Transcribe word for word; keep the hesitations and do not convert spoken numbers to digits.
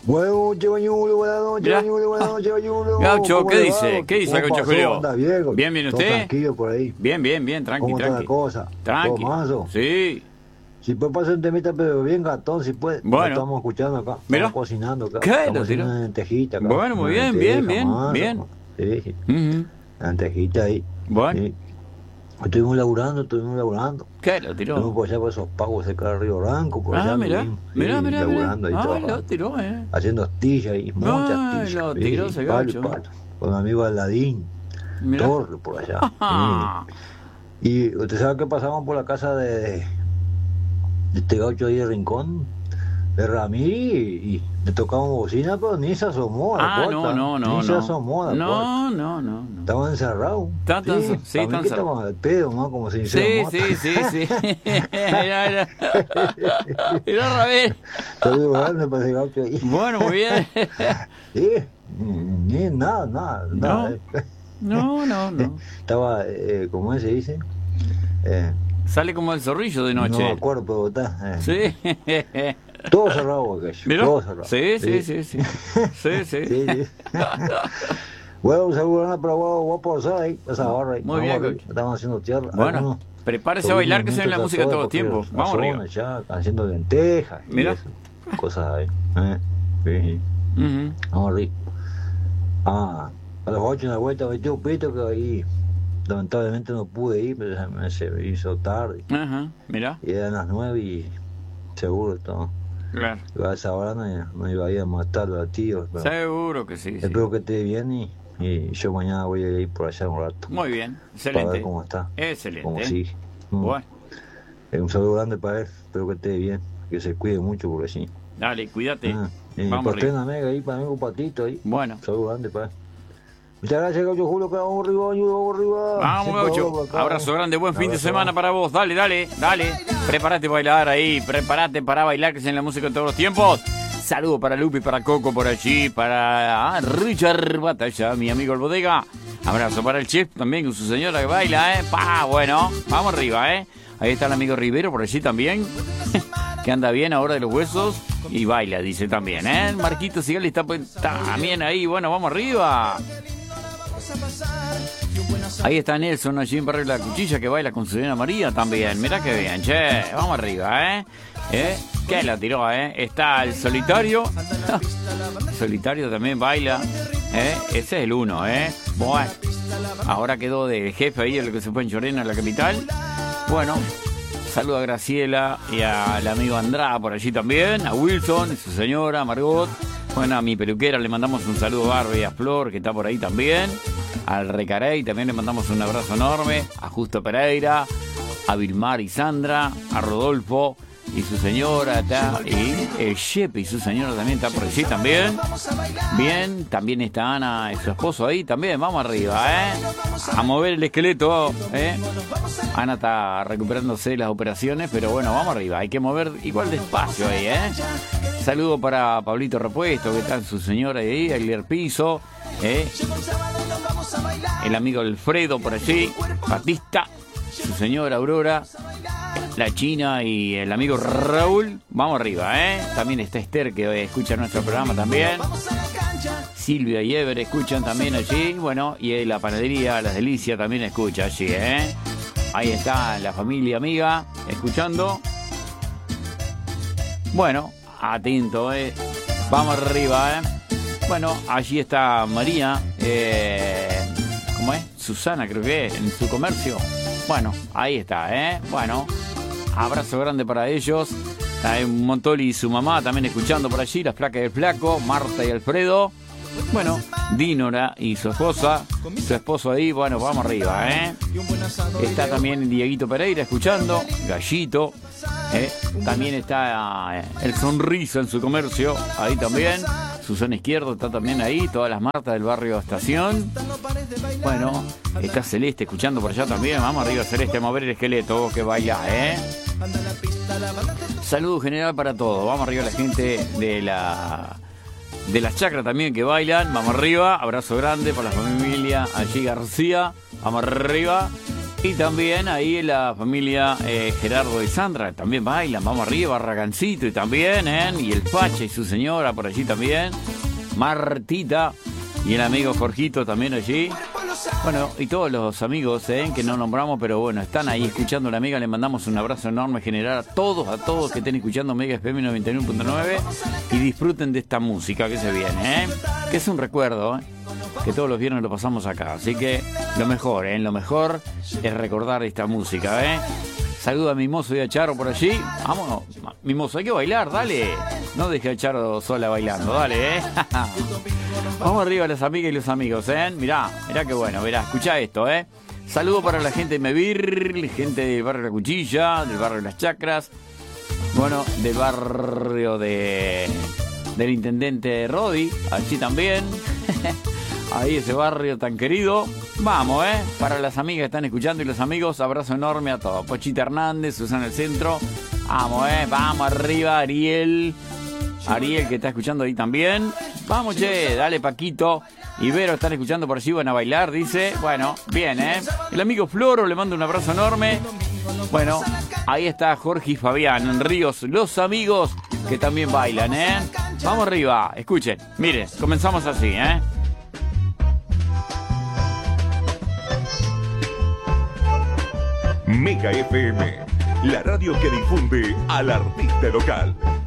Buenas noches, Bañulo, buenas noches, Bañulo, buenas noches, Bañulo. Gaucho, ¿qué dice? ¿Qué dice, Gaucho Julio? ¿Anda bien? Bien, bien, ¿usted? ¿Todo tranquilo por ahí? Bien, bien, bien, tranqui, ¿Cómo tranqui. está la cosa? Tranqui. ¿Todo mazo? Sí. Si puede pasar un temita, pero bien gatón, si puede. Bueno. Lo estamos escuchando acá. Mira. Estamos cocinando acá. ¿Qué? Estamos Lo haciendo tiró. una lentejita acá. Bueno, muy Una bien, bien, lenteja, bien, mazo, bien. Sí, sí. Ujú. La lentejita ahí. Bueno. Sí. Estuvimos laburando, estuvimos laburando. ¿Qué? Lo Estuvimos tiró. por allá por esos pagos cerca del Río Blanco, por allá. Ah, mira, anduvimos, mira, sí, mira, mira. laburando ahí Ah, trabajando. lo tiró, eh. Haciendo astillas y muchas Ay, astillas. lo sí, tiró ese palo y gaucho. palo. Con mi amigo Aladín, Mira. Torre, por allá. Ah, sí. Y usted sabe que pasamos por la casa de, de este gaucho ahí de Rincón, de Ramírez, y, y le tocamos bocina, pero ni se asomó a la Ah, puerta. no, no, no. Ni se no. asomó a la puerta. No, no, no, no. Estaban encerrados. Tan, tan, sí, sí, tan que estaban al pedo, ¿no? Como si Sí, hiciera sí, sí, sí. Mira, mira. Mira, Rabel. Saludos grande para ese gaucho ahí. Bueno, muy bien. Sí, ni, ni nada, nada, nada. eh. No, no, no. Estaba, eh, ¿cómo se dice? Eh, Sale como el zorrillo de no me noche. acuerdo, pero está. Eh, Sí. todo cerrado, aquello. Mira. Todo cerrado. Sí, sí, sí, sí. Sí, sí. Sí, sí. Bueno, un saludo grande para vos, vos por usar ahí, esa barra ahí. Muy Vamos bien, arriba, Gaucho. Estamos haciendo tierra. Bueno, Algunos prepárese a bailar que se ve la música todo el porque tiempo. las Vamos arriba. zonas ya, haciendo lentejas. y Mira. eso, cosas ahí. Eh, sí, sí. Ujú. Vamos arriba. Ah, a las ocho en la vuelta metí un pito que ahí lamentablemente no pude ir, pero se me se hizo tarde. Ajá, mira. Y eran las nueve y seguro todo. Claro. A esa hora no, no iba a ir a matarlo a tío. Pero Seguro que sí, sí. espero que esté bien y, y yo mañana voy a ir por allá un rato. Muy bien, Para ver excelente. cómo está. Cómo Excelente. sigue. Mm. Bueno, Eh, un saludo grande para él. Espero que esté bien. Que se cuide mucho porque sí. dale, cuídate. Ah, y Vamos para arriba. usted, Mega, ahí para mí un patito ahí. Bueno, Un saludo grande para él. Muchas gracias, Gaucho Julio, que vamos arriba, vamos arriba. vamos, Siempre Gaucho. vamos acá, Abrazo eh. grande, buen fin de Abrazo. semana para vos. Dale, dale, dale. Prepárate a bailar ahí. Prepárate para bailar, que es en la música de todos los tiempos. Saludo para Lupi, para Coco por allí, para ah, Richard Batalla, mi amigo el bodega. Abrazo para el chef también con su señora que baila, ¿eh? Pa, bueno, vamos arriba, ¿eh? Ahí está el amigo Rivero por allí también, que anda bien ahora de los huesos y baila, dice también, ¿eh? Marquito Sigali está pues, también ahí, bueno, vamos arriba. Ahí está Nelson allí en Barrio de la Cuchilla que baila con su señora María también. Mirá que bien, che, vamos arriba, ¿eh? ¿Eh? ¿Qué la tiró, eh? Está el Solitario. El Solitario también baila, ¿eh? Ese es el uno, ¿eh? Bueno, ahora quedó de jefe ahí, el que se fue en Llorena, en la capital. Bueno, saludo a Graciela y al amigo Andrá por allí también, a Wilson y su señora, Margot. Bueno, a mi peluquera le mandamos un saludo Barbie, a Flor, que está por ahí también. Al Recarey también le mandamos un abrazo enorme. A Justo Pereira, a Vilmar y Sandra, a Rodolfo y su señora, ta, y el Chepe y su señora también está por allí también. Bien, también está Ana y su esposo ahí también. Vamos arriba, ¿eh? A mover el esqueleto, ¿eh? Ana está recuperándose de las operaciones, pero bueno, vamos arriba. Hay que mover igual despacio ahí, ¿eh? Saludo para Pablito Repuesto, que está su señora ahí, Aguilar Piso, ¿eh? El amigo Alfredo por allí, Batista, su señora Aurora, la China y el amigo Raúl. Vamos arriba, ¿eh? También está Esther, que escucha nuestro programa también. Silvia y Ever escuchan también allí. Bueno, y la panadería Las Delicias también escucha allí, ¿eh? Ahí está la familia amiga escuchando. Bueno, atento, ¿eh? Vamos arriba, ¿eh? Bueno, allí está María, eh, ¿cómo es? Susana, creo que es, en su comercio. Bueno, ahí está, ¿eh? Bueno, abrazo grande para ellos. Hay un Montoli y su mamá también escuchando por allí, las placas del flaco, Marta y Alfredo. Bueno, Dinora y su esposa, su esposo ahí, bueno, vamos arriba, ¿eh? Está también Dieguito Pereira escuchando, Gallito, ¿eh? También está eh, el Sonrisa en su comercio, ahí también. Susana Izquierdo está también ahí, todas las Martas del barrio Estación. Bueno, está Celeste escuchando por allá también. Vamos arriba, Celeste, a mover el esqueleto, que baila, ¿eh? Saludo general para todos. Vamos arriba la gente de la de las chacras también que bailan. Vamos arriba, abrazo grande para la familia allí García. Vamos arriba. Y también ahí la familia eh, Gerardo y Sandra también bailan, vamos arriba, Barragancito y también, ¿eh? Y el Pache y su señora por allí también, Martita y el amigo Jorgito también allí. Bueno, y todos los amigos ¿eh? que no nombramos, pero bueno, están ahí escuchando a la Mega. Le mandamos un abrazo enorme general a todos, a todos que estén escuchando Mega F M noventa y uno punto nueve y disfruten de esta música que se viene, ¿eh? Que es un recuerdo, ¿eh? Que todos los viernes lo pasamos acá. Así que lo mejor, ¿eh? Lo mejor es recordar esta música, ¿eh? Saluda a Mimoso y a Charo por allí. Vámonos, Mimoso, hay que bailar, dale. No deje a Charo sola bailando, dale, ¿eh? Vamos arriba las amigas y los amigos, ¿eh? Mirá, mirá qué bueno, mirá, escuchá esto, ¿eh? Saludo para la gente de Mevir, gente del barrio La Cuchilla, del barrio Las Chacras, bueno, del barrio de del intendente Rodi, allí también. Ahí ese barrio tan querido. Vamos, ¿eh? Para las amigas que están escuchando y los amigos, abrazo enorme a todos. Pochita Hernández, Susana el Centro. Vamos, ¿eh? Vamos arriba, Ariel. Ariel que está escuchando ahí también. Vamos, che, dale Paquito. Ibero están escuchando por allí, van a bailar, dice. Bueno, bien, ¿eh? El amigo Floro, le mando un abrazo enorme. Bueno, ahí está Jorge y Fabián en Ríos, los amigos que también bailan, ¿eh? Vamos arriba, escuchen, miren, comenzamos así, ¿eh? Mega F M, la radio que difunde al artista local.